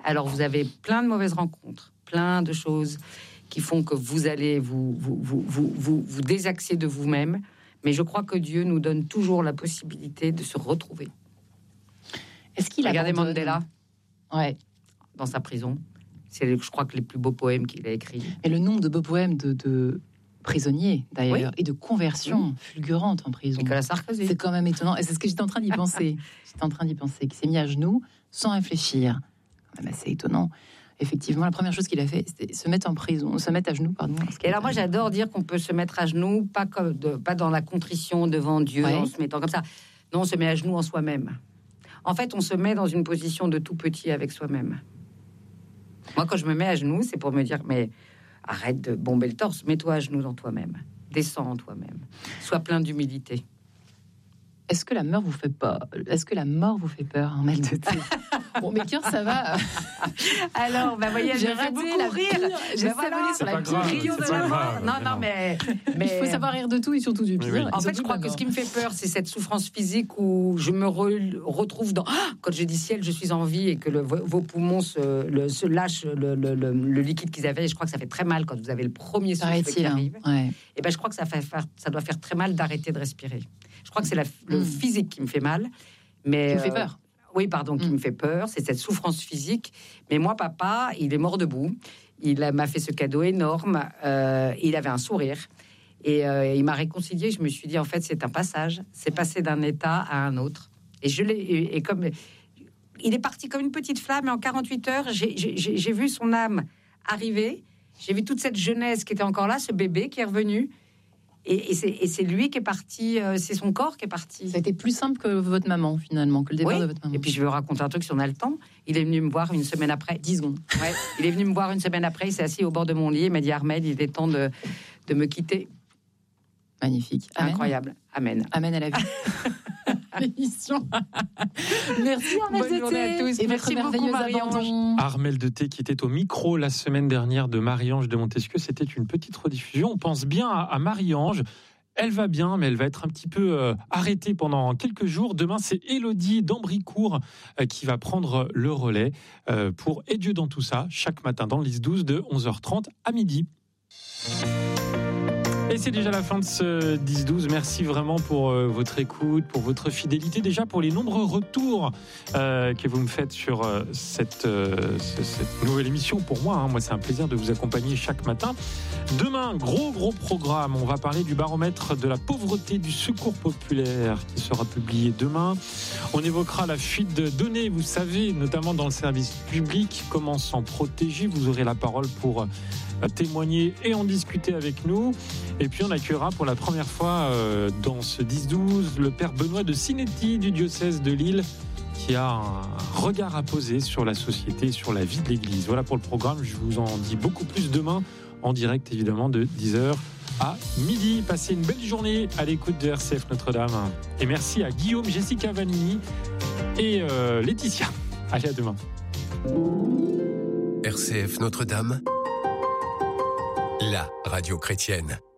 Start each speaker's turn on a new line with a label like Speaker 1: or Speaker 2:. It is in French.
Speaker 1: Alors, vous avez plein de mauvaises rencontres, plein de choses qui font que vous allez vous désaxer de vous-même. Mais je crois que Dieu nous donne toujours la possibilité de se retrouver.
Speaker 2: Est-ce qu'il
Speaker 1: Regardez Mandela,
Speaker 2: dans
Speaker 1: sa prison. C'est, je crois, que les plus beaux poèmes qu'il a écrits.
Speaker 2: Et le nombre de beaux poèmes de prisonniers, d'ailleurs, et de conversions fulgurantes en prison.
Speaker 1: Nicolas Sarkozy.
Speaker 2: C'est quand même étonnant. Et c'est ce que j'étais en train d'y penser. Qu'il s'est mis à genoux sans réfléchir. Quand même assez étonnant. Effectivement, la première chose qu'il a fait, c'était se mettre à genoux, pardon.
Speaker 1: Et alors moi, j'adore dire qu'on peut se mettre à genoux, pas dans la contrition devant Dieu, en se mettant comme ça. Non, on se met à genoux en soi-même. En fait, on se met dans une position de tout petit avec soi-même. Moi, quand je me mets à genoux, c'est pour me dire, mais arrête de bomber le torse, mets-toi à genoux dans toi-même. Descends en toi-même. Sois plein d'humilité.
Speaker 2: Est-ce que la mort vous fait peur ? Est-ce que la mort vous fait peur, Armelle de Thé ? Bon, mes cœurs, ça va.
Speaker 1: Alors, voyez, j'ai raté beaucoup rire.
Speaker 2: J'ai sabonné sur la petite rayon de la mort.
Speaker 1: Non, mais
Speaker 2: il faut savoir rire de tout et surtout du pire.
Speaker 1: En fait, je crois que ce qui me fait peur, c'est cette souffrance physique où je me retrouve dans... Quand je dis ciel, je suis en vie et que vos poumons se lâchent le liquide qu'ils avaient. Et je crois que ça fait très mal quand vous avez le premier souffle qui arrive. Et je crois que ça doit faire très mal d'arrêter de respirer. Je crois que c'est le physique qui me fait mal. Mais,
Speaker 2: qui me fait peur.
Speaker 1: Oui, pardon, qui me fait peur. C'est cette souffrance physique. Mais moi, papa, il est mort debout. Il m'a fait ce cadeau énorme. Il avait un sourire. Et il m'a réconcilié. Je me suis dit, en fait, c'est un passage. C'est passé d'un état à un autre. Et je l'ai... Et comme... Il est parti comme une petite flamme. Et en 48 heures, j'ai vu son âme arriver. J'ai vu toute cette jeunesse qui était encore là, ce bébé qui est revenu. Et c'est lui qui est parti, c'est son corps qui est parti.
Speaker 2: Ça a été plus simple que votre maman, finalement, que le départ de votre maman.
Speaker 1: Et puis je vais vous raconter un truc si on a le temps. Il est venu me voir une semaine après.
Speaker 2: 10 secondes.
Speaker 1: Ouais. Il est venu me voir une semaine après, il s'est assis au bord de mon lit, il m'a dit, Armelle, il est temps de me quitter.
Speaker 2: Magnifique. Amen.
Speaker 1: Incroyable. Amen.
Speaker 2: Amen à la vie. L'émission. Merci Armelle de Thé
Speaker 1: à tous.
Speaker 2: et votre merveilleuse abandon.
Speaker 3: Armelle de Thé qui était au micro la semaine dernière de Marie-Ange de Montesquieu, c'était une petite rediffusion. On pense bien à Marie-Ange. Elle va bien, mais elle va être un petit peu arrêtée pendant quelques jours. Demain, c'est Élodie d'Ambricourt qui va prendre le relais pour Et Dieu dans tout ça, chaque matin dans le 10-12 de 11h30 à midi. Et c'est déjà la fin de ce 10-12. Merci vraiment pour votre écoute, pour votre fidélité, déjà pour les nombreux retours que vous me faites sur cette nouvelle émission. Pour moi, moi, c'est un plaisir de vous accompagner chaque matin. Demain, gros programme. On va parler du baromètre de la pauvreté du Secours populaire qui sera publié demain. On évoquera la fuite de données, vous savez, notamment dans le service public. Comment s'en protéger ? Vous aurez la parole pour témoigner et en discuter avec nous. Et puis on accueillera pour la première fois dans ce 10-12 le père Benoît de Sinetti du diocèse de Lille qui a un regard à poser sur la société, sur la vie de l'Église. Voilà pour le programme, je vous en dis beaucoup plus demain en direct évidemment de 10h à midi. Passez une belle journée à l'écoute de RCF Notre-Dame et merci à Guillaume, Jessica Vanini et Laetitia. Allez, à demain.
Speaker 4: RCF Notre-Dame, la radio chrétienne.